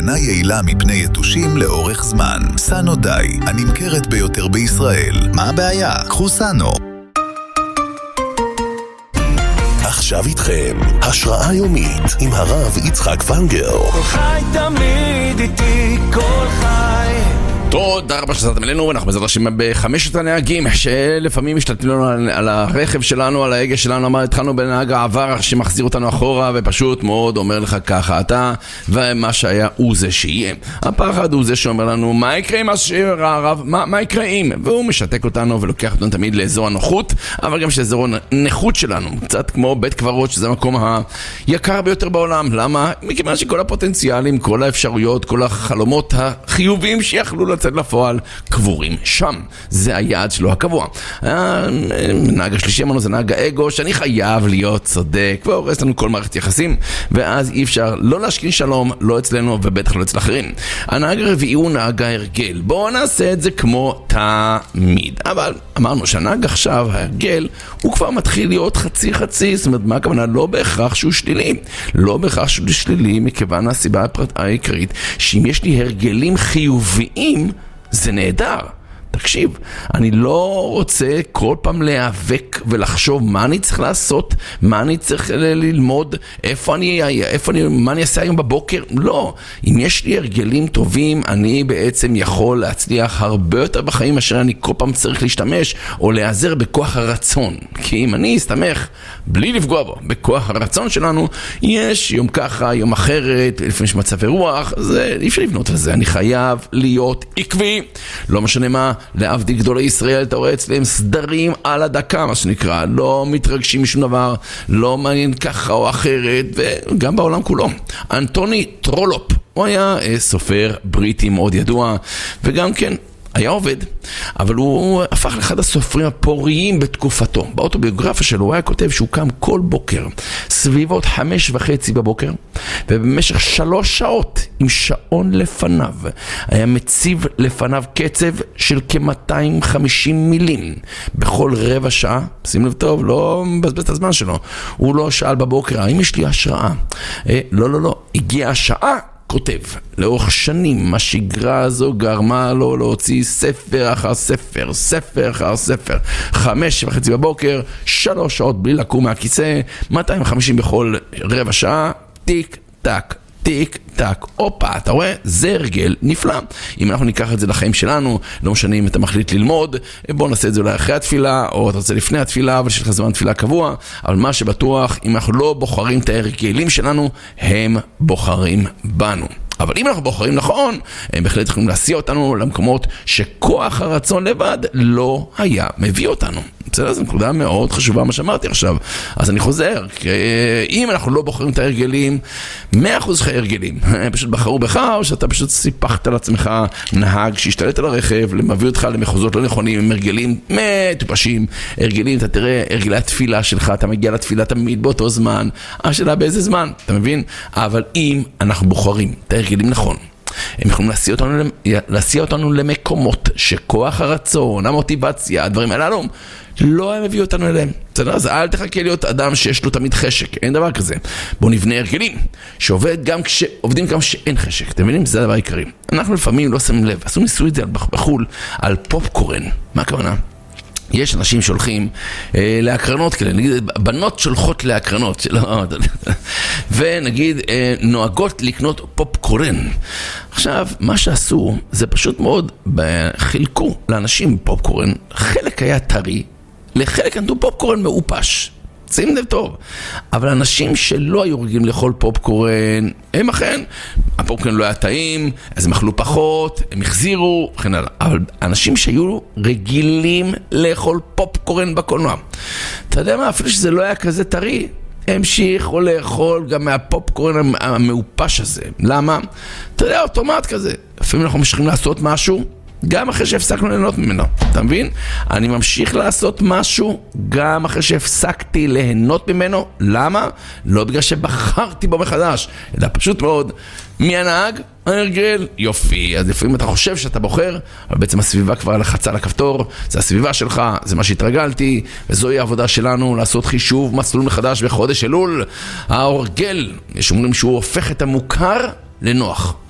הגנה יעילה מפני יתושים לאורך זמן. סאנו די, הנמכרת ביותר בישראל. מה הבעיה? קחו סאנו. עכשיו איתכם, השראה יומית עם הרב יצחק ונגר. כל חי תמיד איתי, כל חי. תודה רבה שצאתם אלינו, ואנחנו בעזרת השם בחמשת הנהגים שלפעמים משתלטים לנו על הרכב שלנו, על ההגה שלנו. אמר, התחלנו בנהג העבר שמחזיר אותנו אחורה ופשוט מאוד אומר לך ככה אתה, ומה שהיה הוא זה שיהיה. הפחד הוא זה שאומר לנו מה יקרה עם השיר הרב, מה יקרה עם, והוא משתק אותנו ולוקח אותנו תמיד לאזור הנוחות, אבל גם שאזור הנכות שלנו, קצת כמו בית קברות, שזה המקום היקר ביותר בעולם. למה? מכיוון שכל הפוטנציאלים, כל האפשרויות, כל החלומות החיובים שיכלו לצאת לפועל קבורים שם. זה היעד שלו הקבוע. הנהג השלישי אמרנו זה נהג האגו, שאני חייב להיות צודק, והורס לנו כל מערכת יחסים, ואז אי אפשר לא להשכין שלום, לא אצלנו ובטח לא אצל אחרים. הנהג הרביעי הוא נהג ההרגל. בואו נעשה את זה כמו תמיד. אבל אמרנו שהנהג עכשיו, ההרגל, הוא כבר מתחיל להיות חצי. זאת אומרת, מה הכוונה? לא בהכרח שהוא שלילי. לא בהכרח שהוא שלילי, מכיוון הסיבה העיקרית, שאם יש לי הרגלים חיוביים, זה נהדר. תקשיב, אני לא רוצה כל פעם להיאבק ולחשוב מה אני צריך לעשות, מה אני צריך ללמוד, מה אני אעשה היום בבוקר. לא, אם יש לי הרגלים טובים, אני בעצם יכול להצליח הרבה יותר בחיים אשר אני כל פעם צריך להשתמש או להיעזר בכוח הרצון. כי אם אני אסתמך בלי לפגוע בו בכוח הרצון שלנו, יש יום ככה, יום אחרת, לפעמים יש מצבי רוח, זה אי אפשר לבנות על זה. אני חייב להיות עקבי, לא משנה מה. להבדיל גדולי ישראל, אתה רואה אצלם סדרים על הדקה, מה שנקרא, לא מתרגשים משום דבר, לא מעניין ככה או אחרת, וגם בעולם כולו. אנטוני טרולופ, הוא היה סופר בריטי מאוד ידוע, וגם כן היה עובד, אבל הוא הפך לאחד הסופרים הפוריים בתקופתו. באוטוביוגרפיה שלו הוא היה כותב שהוא קם כל בוקר סביבות 5:30 בבוקר, ובמשך 3 שעות עם שעון לפניו היה מציב לפניו קצב של כ-250 מילים בכל רבע שעה. שים לב טוב, לא מבזבז את הזמן שלו. הוא לא שאל בבוקר האם יש לי השראה. לא, הגיעה השעה, כותב, לאורך שנים השגרה הזו גרמה לו להוציא ספר אחר ספר, 5:30 בבוקר, 3 שעות בלי לקום מהכיסא, 250 בכל רבע שעה, טיק טק טיק טק. אופה, אתה רואה? זה הרגל נפלא. אם אנחנו ניקח את זה לחיים שלנו, לא משנה אם אתה מחליט ללמוד, בוא נעשה את זה אולי אחרי התפילה, או אתה רוצה לפני התפילה, אבל שיש לך זמן תפילה קבוע. אבל מה שבטוח, אם אנחנו לא בוחרים את ההרגלים שלנו, הם בוחרים בנו. אבל אם אנחנו בוחרים נכון, הם בהחלט יכולים להסיע אותנו למקומות שכוח הרצון לבד לא היה מביא אותנו. בסדר, זו נקודה מאוד חשובה מה שאמרתי עכשיו. אז אני חוזר, אם אנחנו לא בוחרים את ההרגלים, 100% הרגלים פשוט בחרו בך, או שאתה פשוט סיפחת על עצמך נהג שהשתלט על הרכב, מביא אותך למחוזות לא נכונים, עם הרגלים מטופשים. הרגלים, אתה תראה, הרגלי התפילה שלך, אתה מגיע לתפילה תמיד באותו זמן, השאלה באיזה זמן, אתה מבין? אבל אם אנחנו בוחרים את ההרגלים נכון, הם יכולים להסיע אותנו למקומות שכוח הרצון, המוטיבציה, הדברים הללו לא הם הביאו אותנו אליהם. בסדר? אז אל תחכה להיות אדם שיש לו תמיד חשק, אין דבר כזה. בואו נבנה הרגלים שעובדים גם שאין חשק. אתם מבינים? זה הדבר העיקרי. אנחנו לפעמים לא שמים לב, עשו ניסוי את זה בחול על פופקורן. מה הכוונה? יש אנשים שהולכים להקרנות כאלה, נגיד בנות שולחות להקרנות, ונגיד נוהגות לקנות פופקורן. עכשיו, מה שעשו זה פשוט מאוד, חילקו לאנשים פופקורן, חלק היה טרי, לחלק נתנו פופקורן מעופש. שים לב טוב. אבל אנשים שלא היו רגילים לאכול פופקורן, הם אכן, הפופקורן לא היה טעים, אז הם אכלו פחות, הם החזירו, וכן הלאה. אבל אנשים שהיו רגילים לאכול פופקורן בקולנוע, אתה יודע מה? אפילו שזה לא היה כזה טרי, המשיכו לאכול גם מהפופקורן המעופש הזה. למה? אתה יודע, אוטומט כזה. לפעמים אנחנו ממשיכים לעשות משהו, גם אחרי שהפסקנו ליהנות ממנו. אתה מבין? אני ממשיך לעשות משהו גם אחרי שהפסקתי ליהנות ממנו. למה? לא בגלל שבחרתי בו מחדש, אלא פשוט מאוד, מי הנהג? ההרגל. יופי. אז לפעמים אתה חושב שאתה בוחר, אבל בעצם הסביבה כבר לחצה לכפתור, זה הסביבה שלך, זה מה שהתרגלתי, וזוהי העבודה שלנו, לעשות חישוב מסלול מחדש בחודש אלול. ההרגל, יש אומרים שהוא הופך את המוכר לנוח.